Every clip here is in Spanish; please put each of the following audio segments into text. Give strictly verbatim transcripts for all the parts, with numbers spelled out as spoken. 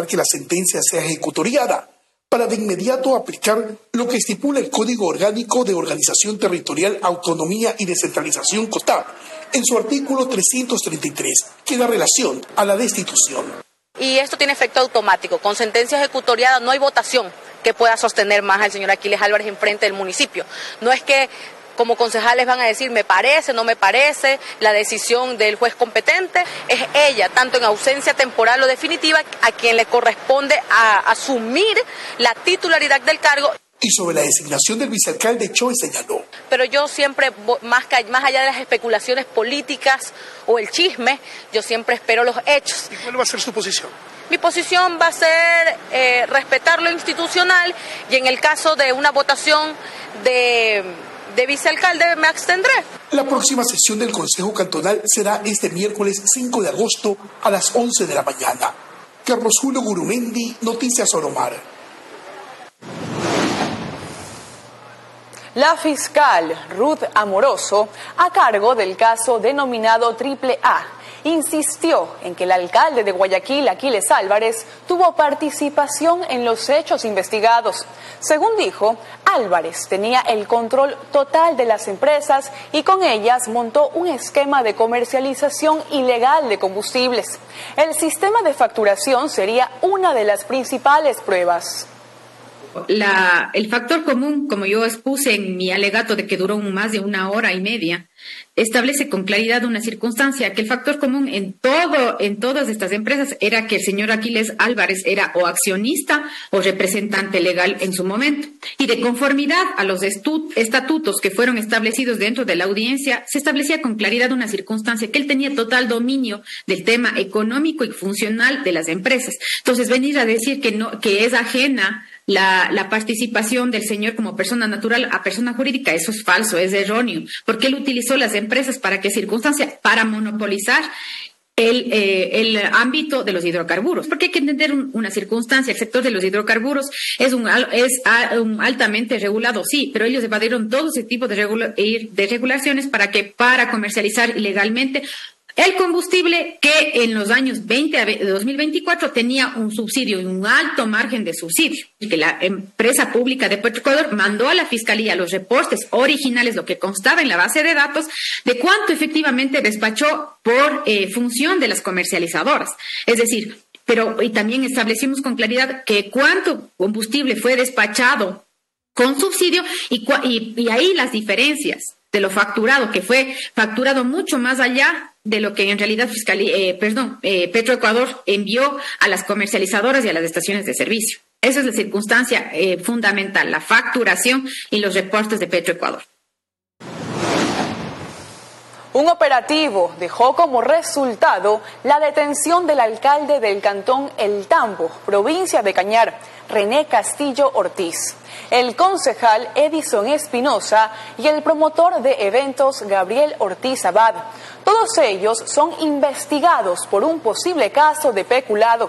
esperar que la sentencia sea ejecutoriada para de inmediato aplicar lo que estipula el Código Orgánico de Organización Territorial, Autonomía y Descentralización C O T A D en su artículo trescientos treinta y tres, que da relación a la destitución. Y esto tiene efecto automático. Con sentencia ejecutoriada no hay votación que pueda sostener más al señor Aquiles Álvarez en frente del municipio. No es que como concejales van a decir me parece, no me parece, la decisión del juez competente. Es ella, tanto en ausencia temporal o definitiva, a quien le corresponde a asumir la titularidad del cargo. Y sobre la designación del vicealcalde, Choe señaló: pero yo siempre, más, que, más allá de las especulaciones políticas o el chisme, yo siempre espero los hechos. ¿Y cuál va a ser su posición? Mi posición va a ser eh, respetar lo institucional, y en el caso de una votación de, de vicealcalde me abstendré. La próxima sesión del Consejo Cantonal será este miércoles cinco de agosto a las once de la mañana. Carlos Julio Gurumendi, Noticias Oromar. La fiscal Ruth Amoroso, a cargo del caso denominado Triple A, insistió en que el alcalde de Guayaquil, Aquiles Álvarez, tuvo participación en los hechos investigados. Según dijo, Álvarez tenía el control total de las empresas y con ellas montó un esquema de comercialización ilegal de combustibles. El sistema de facturación sería una de las principales pruebas. La, el factor común, como yo expuse en mi alegato de que duró más de una hora y media, establece con claridad una circunstancia, que el factor común en todo, en todas estas empresas era que el señor Aquiles Álvarez era o accionista o representante legal en su momento. Y de conformidad a los estatutos que fueron establecidos dentro de la audiencia, se establecía con claridad una circunstancia, que él tenía total dominio del tema económico y funcional de las empresas. Entonces, venir a decir que no, que es ajena La, la participación del señor como persona natural a persona jurídica, eso es falso, es erróneo, porque él utilizó las empresas ¿para qué circunstancia? Para monopolizar el, eh, el ámbito de los hidrocarburos, porque hay que entender un, una circunstancia. El sector de los hidrocarburos es, un, es a, un altamente regulado, sí, pero ellos evadieron todo ese tipo de, regula, de regulaciones para que para comercializar ilegalmente el combustible, que en los años veinte a dos mil veinticuatro tenía un subsidio y un alto margen de subsidio, que la empresa pública de Petroecuador mandó a la Fiscalía los reportes originales, lo que constaba en la base de datos, de cuánto efectivamente despachó por eh, función de las comercializadoras. Es decir, pero y también establecimos con claridad que cuánto combustible fue despachado con subsidio y, y, y ahí las diferencias de lo facturado, que fue facturado mucho más allá de lo que en realidad Fiscalía, eh, perdón, eh, Petroecuador envió a las comercializadoras y a las estaciones de servicio. Esa es la circunstancia eh, fundamental, la facturación y los reportes de Petroecuador. Un operativo dejó como resultado la detención del alcalde del cantón El Tambo, provincia de Cañar, René Castillo Ortiz, el concejal Edison Espinosa y el promotor de eventos Gabriel Ortiz Abad. Todos ellos son investigados por un posible caso de peculado.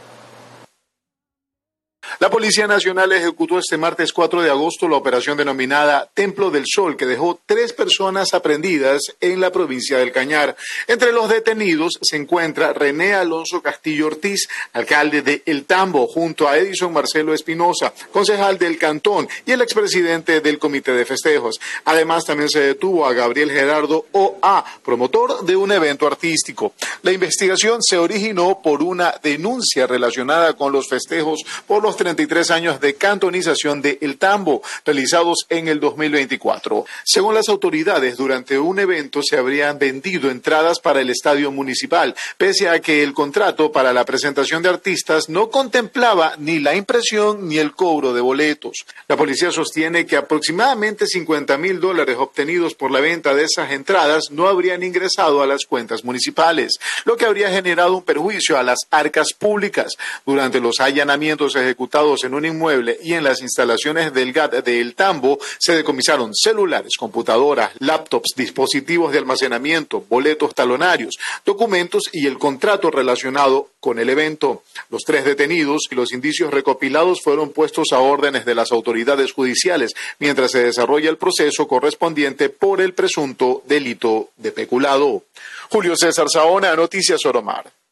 La Policía Nacional ejecutó este martes cuatro de agosto la operación denominada Templo del Sol, que dejó tres personas aprehendidas en la provincia del Cañar. Entre los detenidos se encuentra René Alonso Castillo Ortiz, alcalde de El Tambo, junto a Edison Marcelo Espinosa, concejal del cantón y el expresidente del Comité de Festejos. Además, también se detuvo a Gabriel Gerardo O A, promotor de un evento artístico. La investigación se originó por una denuncia relacionada con los festejos por los treinta y tres años de cantonización de El Tambo, realizados en el dos mil veinticuatro. Según las autoridades, durante un evento se habrían vendido entradas para el estadio municipal, pese a que el contrato para la presentación de artistas no contemplaba ni la impresión ni el cobro de boletos. La policía sostiene que aproximadamente cincuenta mil dólares obtenidos por la venta de esas entradas no habrían ingresado a las cuentas municipales, lo que habría generado un perjuicio a las arcas públicas. Durante los allanamientos ejecutados en un inmueble y en las instalaciones del G A T de El Tambo se decomisaron celulares, computadoras, laptops, dispositivos de almacenamiento, boletos talonarios, documentos y el contrato relacionado con el evento. Los tres detenidos y los indicios recopilados fueron puestos a órdenes de las autoridades judiciales mientras se desarrolla el proceso correspondiente por el presunto delito de peculado. Julio César Saona, Noticias Oromar.